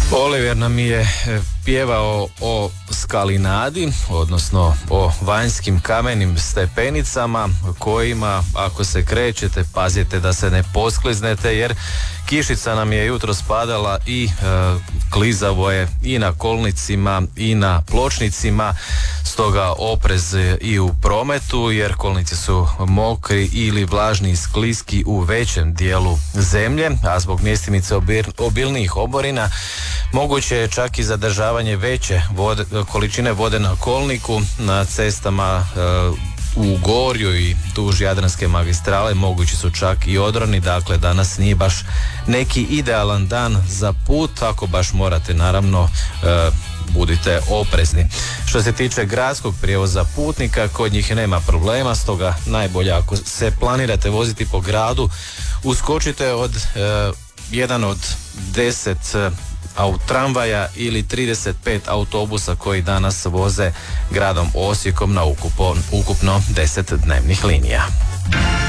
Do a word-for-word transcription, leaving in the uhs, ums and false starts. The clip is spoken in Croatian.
Oliver nam je pjevao o skalinadi, odnosno o vanjskim kamenim stepenicama kojima, ako se krećete, pazite da se ne poskliznete, jer kišica nam je jutro spadala i e, klizavo je i na kolnicima i na pločnicima, stoga oprez i u prometu, jer kolnici su mokri ili vlažni i skliski u većem dijelu zemlje, a zbog mjestimice obil, obilnijih oborina moguće je čak i zadržavanje veće vode, količine vode na kolniku, na cestama e, u Gorju i duž Jadranske magistrale mogući su čak i odroni, dakle danas nije baš neki idealan dan za put, ako baš morate, naravno e, budite oprezni. Što se tiče gradskog prijevoza putnika, kod njih nema problema, stoga najbolje ako se planirate voziti po gradu, uskočite od e, jedan od deset e, tramvaja ili trideset pet autobusa koji danas voze gradom Osijekom na ukupno, ukupno deset dnevnih linija.